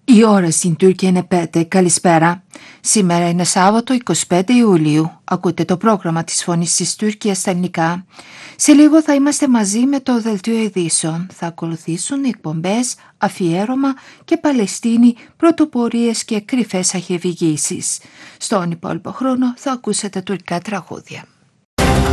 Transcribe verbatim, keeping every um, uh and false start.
Η ώρα στην Τουρκία είναι πέντε. Καλησπέρα. Σήμερα είναι Σάββατο εικοστή πέμπτη Ιουλίου. Ακούτε το πρόγραμμα της Φωνής της Τουρκίας στα ελληνικά. Σε λίγο θα είμαστε μαζί με το Δελτίο Ειδήσεων. Θα ακολουθήσουν εκπομπές, αφιέρωμα και Παλαιστίνη, πρωτοπορίες και κρυφές αχεβυγήσεις. Στον υπόλοιπο χρόνο θα ακούσετε τουρκικά τραγούδια.